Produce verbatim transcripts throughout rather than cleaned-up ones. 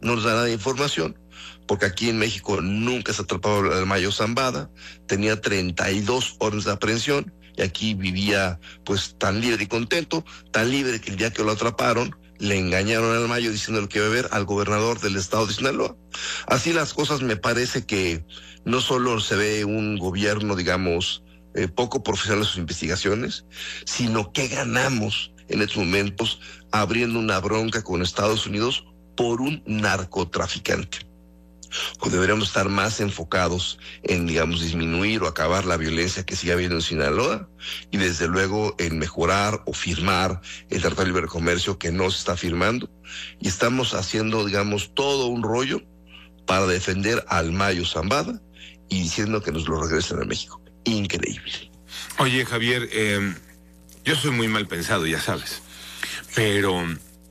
no nos da nada de información, porque aquí en México nunca se atrapaba al Mayo Zambada, tenía treinta y dos órdenes de aprehensión, y aquí vivía pues tan libre y contento, tan libre que el día que lo atraparon, le engañaron al Mayo diciéndole que iba a ver al gobernador del estado de Sinaloa. Así las cosas, me parece que no solo se ve un gobierno, digamos, eh, poco profesional en sus investigaciones, sino que ganamos en estos momentos abriendo una bronca con Estados Unidos por un narcotraficante. O deberíamos estar más enfocados en, digamos, disminuir o acabar la violencia que sigue habiendo en Sinaloa, y desde luego en mejorar o firmar el Tratado de Libre Comercio que no se está firmando, y estamos haciendo, digamos, todo un rollo para defender al Mayo Zambada y diciendo que nos lo regresen a México. Increíble. Oye, Javier, eh, yo soy muy mal pensado, ya sabes, pero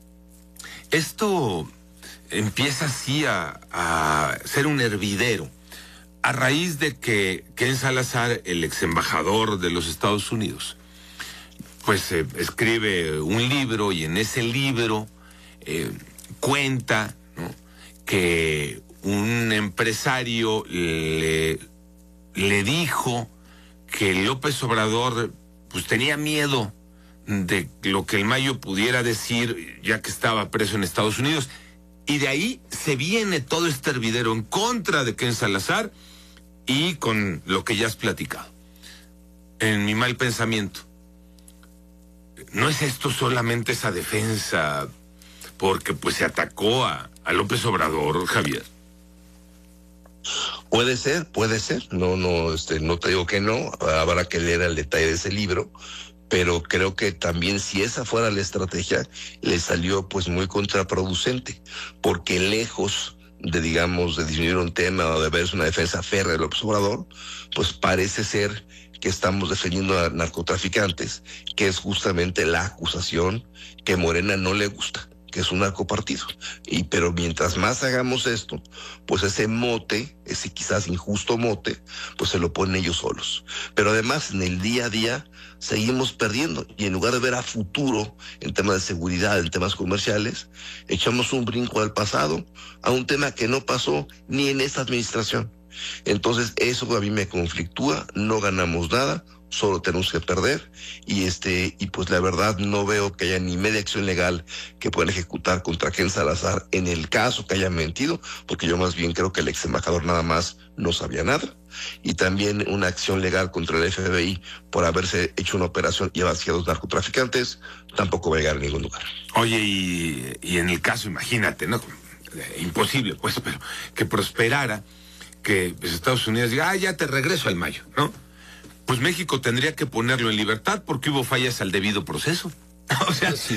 esto empieza así a, a ser un hervidero a raíz de que Ken Salazar, el ex embajador de los Estados Unidos, pues eh, escribe un libro, y en ese libro eh, cuenta, ¿no?, que un empresario le, le dijo que López Obrador pues tenía miedo de lo que el Mayo pudiera decir ya que estaba preso en Estados Unidos. Y de ahí se viene todo este hervidero en contra de Ken Salazar, y con lo que ya has platicado. En mi mal pensamiento, ¿no es esto solamente esa defensa porque pues se atacó a, a López Obrador, Javier? Puede ser, puede ser. No, no, este, no te digo que no. Habrá que leer el detalle de ese libro. Pero creo que también, si esa fuera la estrategia, le salió pues muy contraproducente, porque lejos de, digamos, de disminuir un tema o de verse una defensa férrea de López Obrador, pues parece ser que estamos defendiendo a narcotraficantes, que es justamente la acusación que Morena no le gusta, que es un narcopartido. Y pero mientras más hagamos esto, pues ese mote, ese quizás injusto mote, pues se lo ponen ellos solos. Pero además, en el día a día seguimos perdiendo, y en lugar de ver a futuro en temas de seguridad, en temas comerciales, echamos un brinco al pasado, a un tema que no pasó ni en esta administración. Entonces eso a mí me conflictúa, no ganamos nada, solo tenemos que perder, y este y pues la verdad no veo que haya ni media acción legal que puedan ejecutar contra Ken Salazar en el caso que haya mentido, porque yo más bien creo que el ex embajador nada más no sabía nada, y también una acción legal contra el F B I por haberse hecho una operación y hacia dos narcotraficantes tampoco va a llegar a ningún lugar. Oye, y, y en el caso, imagínate, ¿no? Imposible, pues, pero que prosperara, que pues, Estados Unidos diga, ah, ya te regreso al Mayo, ¿no? Pues México tendría que ponerlo en libertad porque hubo fallas al debido proceso. O sea, Sí,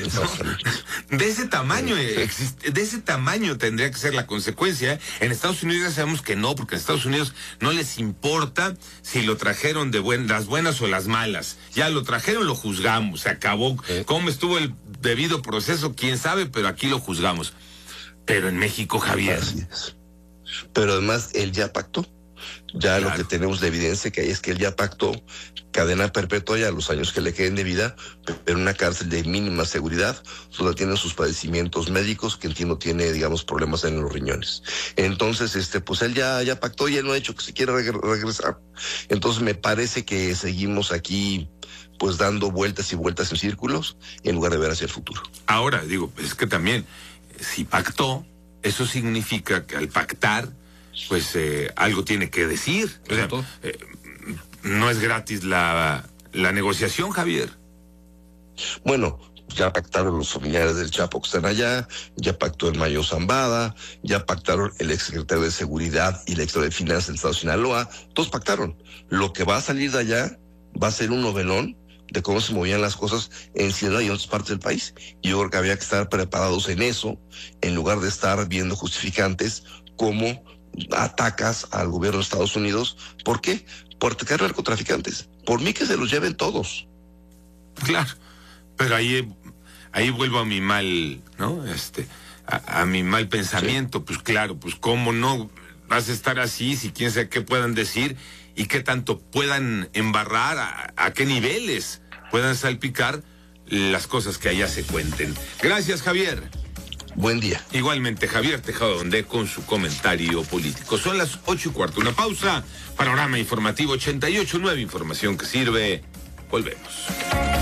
no, de ese tamaño, existe, de ese tamaño tendría que ser la consecuencia. ¿eh? En Estados Unidos ya sabemos que no, porque en Estados Unidos no les importa si lo trajeron de buen, las buenas o las malas. Ya lo trajeron, lo juzgamos, se acabó. ¿Eh? ¿Cómo estuvo el debido proceso? Quién sabe, pero aquí lo juzgamos. Pero en México, Javier. Así es. Pero además él ya pactó. Ya claro. Lo que tenemos de evidencia que hay es que él ya pactó cadena perpetua ya los años que le queden de vida, pero una cárcel de mínima seguridad, solo tiene sus padecimientos médicos, que entiendo tiene, digamos, problemas en los riñones. Entonces, este, pues él ya, ya pactó y él no ha hecho que se quiera reg- regresar. Entonces me parece que seguimos aquí pues dando vueltas y vueltas en círculos en lugar de ver hacia el futuro. Ahora, digo, es que también, si pactó, eso significa que al pactar, pues eh, algo tiene que decir. O sea, eh, no es gratis la, la negociación, Javier. Bueno, ya pactaron los familiares del Chapo que están allá, ya pactó el Mayo Zambada, ya pactaron el exsecretario de Seguridad y el exsecretario de Finanzas del Estado de Sinaloa, todos pactaron. Lo que va a salir de allá va a ser un novelón de cómo se movían las cosas en Sinaloa y en otras partes del país. Y yo creo que había que estar preparados en eso, en lugar de estar viendo justificantes como atacas al gobierno de Estados Unidos. ¿Por qué? Por atacar a narcotraficantes. Por mí que se los lleven todos. Claro, pero ahí, ahí vuelvo a mi mal, ¿no? Este, a, a mi mal pensamiento. Sí. Pues claro, pues cómo no vas a estar así, si quién sabe qué puedan decir y qué tanto puedan embarrar, a, a qué niveles puedan salpicar las cosas que allá se cuenten. Gracias, Javier. Buen día. Igualmente, Javier Tejado Ondé con su comentario político. Son las ocho y cuarto. Una pausa. Panorama informativo ochenta y ocho punto nueve. Información que sirve. Volvemos.